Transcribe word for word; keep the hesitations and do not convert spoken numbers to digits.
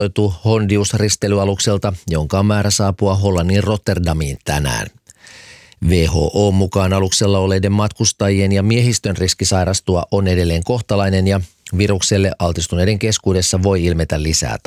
Hondius-risteilyalukselta, jonka on määrä saapua Hollannin Rotterdamiin tänään. W H O mukaan aluksella oleiden matkustajien ja miehistön riski sairastua on edelleen kohtalainen ja virukselle altistuneiden keskuudessa voi ilmetä lisää